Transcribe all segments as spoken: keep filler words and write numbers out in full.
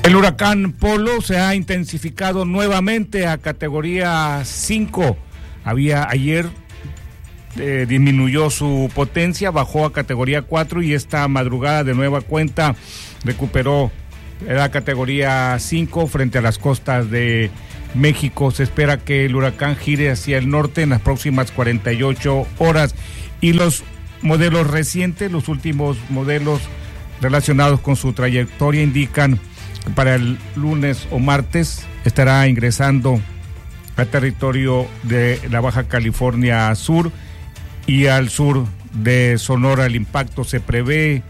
El huracán Polo se ha intensificado nuevamente a categoría cinco. Había ayer, eh, disminuyó su potencia, bajó a categoría cuatro y esta madrugada de nueva cuenta recuperó la categoría cinco frente a las costas de México. Se espera que el huracán gire hacia el norte en las próximas cuarenta y ocho horas y los modelos recientes, los últimos modelos relacionados con su trayectoria indican que para el lunes o martes estará ingresando al territorio de la Baja California Sur y al sur de Sonora. El impacto se prevé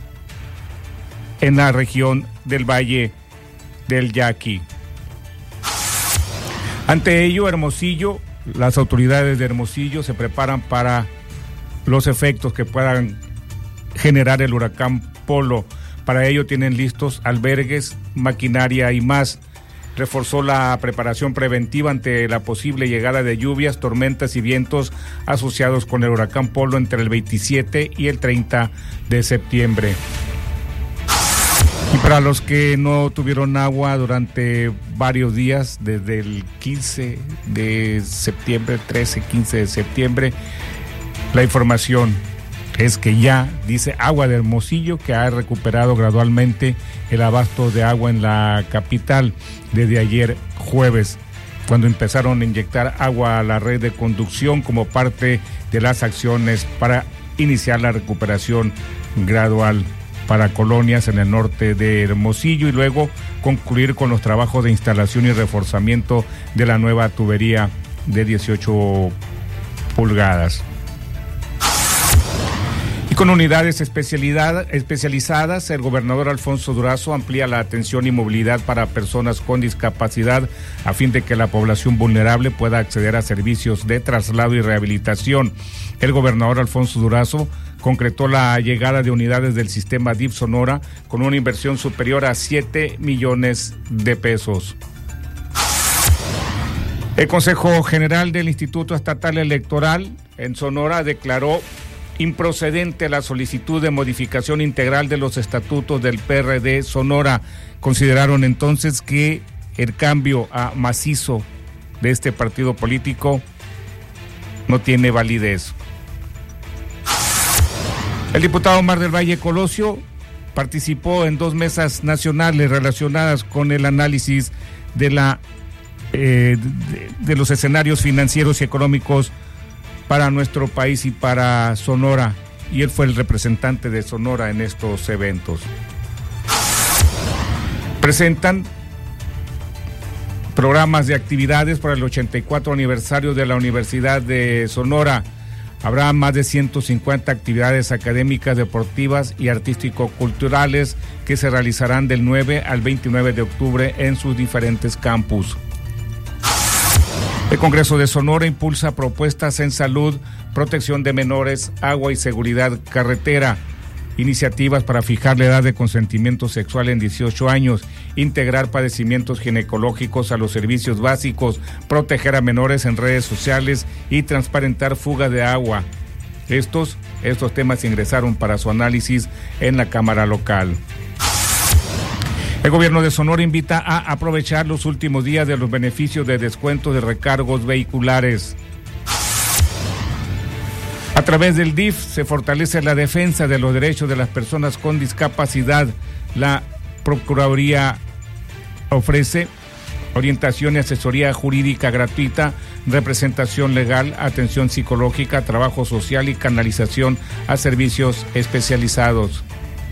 en la región del Valle del Yaqui. Ante ello, Hermosillo, las autoridades de Hermosillo se preparan para los efectos que puedan generar el huracán Polo. Para ello tienen listos albergues, maquinaria y más. Reforzó la preparación preventiva ante la posible llegada de lluvias, tormentas y vientos asociados con el huracán Polo entre el veintisiete y el treinta de septiembre. Y para los que no tuvieron agua durante varios días, desde el quince de septiembre, trece, quince de septiembre, la información es que ya, dice Agua de Hermosillo, que ha recuperado gradualmente el abasto de agua en la capital desde ayer jueves, cuando empezaron a inyectar agua a la red de conducción como parte de las acciones para iniciar la recuperación gradual para colonias en el norte de Hermosillo y luego concluir con los trabajos de instalación y reforzamiento de la nueva tubería de dieciocho pulgadas. Y con unidades especialidad, especializadas, el gobernador Alfonso Durazo amplía la atención y movilidad para personas con discapacidad a fin de que la población vulnerable pueda acceder a servicios de traslado y rehabilitación. El gobernador Alfonso Durazo concretó la llegada de unidades del sistema D I F Sonora con una inversión superior a siete millones de pesos. El Consejo General del Instituto Estatal Electoral en Sonora declaró improcedente la solicitud de modificación integral de los estatutos del P R D Sonora. Consideraron entonces que el cambio a macizo de este partido político no tiene validez. El diputado Omar del Valle Colosio participó en dos mesas nacionales relacionadas con el análisis de la eh, de, de los escenarios financieros y económicos para nuestro país y para Sonora, y él fue el representante de Sonora en estos eventos. Presentan programas de actividades para el ochenta y cuatro aniversario de la Universidad de Sonora. Habrá más de ciento cincuenta actividades académicas, deportivas y artístico-culturales que se realizarán del nueve al veintinueve de octubre en sus diferentes campus. El Congreso de Sonora impulsa propuestas en salud, protección de menores, agua y seguridad carretera, iniciativas para fijar la edad de consentimiento sexual en dieciocho años, integrar padecimientos ginecológicos a los servicios básicos, proteger a menores en redes sociales y transparentar fuga de agua. Estos, estos temas ingresaron para su análisis en la Cámara Local. El gobierno de Sonora invita a aprovechar los últimos días de los beneficios de descuento de recargos vehiculares. A través del D I F se fortalece la defensa de los derechos de las personas con discapacidad. La Procuraduría ofrece orientación y asesoría jurídica gratuita, representación legal, atención psicológica, trabajo social y canalización a servicios especializados.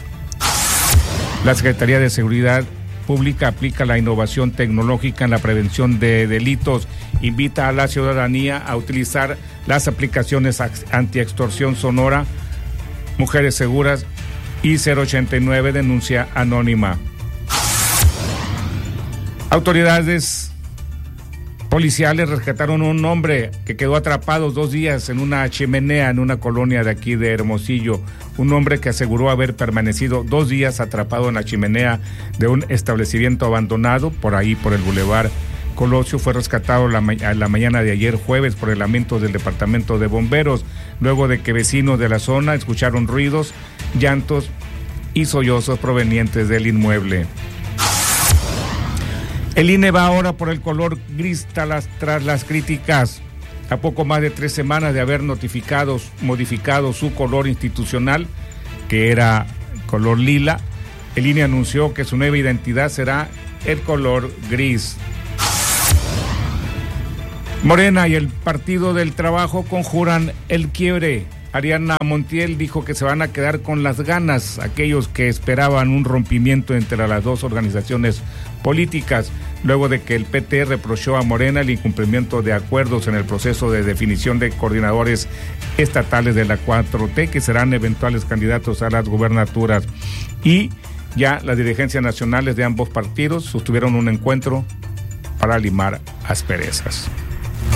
La Secretaría de Seguridad Pública aplica la innovación tecnológica en la prevención de delitos. Invita a la ciudadanía a utilizar las aplicaciones anti-extorsión Sonora, Mujeres Seguras y cero ochenta y nueve Denuncia Anónima. Autoridades policiales rescataron a un hombre que quedó atrapado dos días en una chimenea en una colonia de aquí de Hermosillo. Un hombre que aseguró haber permanecido dos días atrapado en la chimenea de un establecimiento abandonado por ahí, por el Boulevard Colosio, fue rescatado la, ma- la mañana de ayer jueves por elementos del Departamento de Bomberos, luego de que vecinos de la zona escucharon ruidos, llantos y sollozos provenientes del inmueble. El I N E va ahora por el color gris tras las, tras las críticas. A poco más de tres semanas de haber notificado, modificado su color institucional, que era color lila, el I N E anunció que su nueva identidad será el color gris. Morena y el Partido del Trabajo conjuran el quiebre. Ariana Montiel dijo que se van a quedar con las ganas aquellos que esperaban un rompimiento entre las dos organizaciones políticas, luego de que el P T reprochó a Morena el incumplimiento de acuerdos en el proceso de definición de coordinadores estatales de la cuatro T, que serán eventuales candidatos a las gubernaturas. Y ya las dirigencias nacionales de ambos partidos sostuvieron un encuentro para limar asperezas.